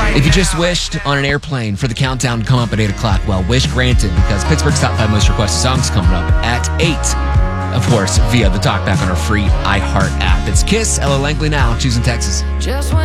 If you just wished on an airplane for the countdown to come up at 8 o'clock, well, wish granted, because Pittsburgh's top 5 most requested songs coming up at 8. Of course, via the talkback on our free iHeart app. It's Kiss, Ella Langley now, choosing Texas.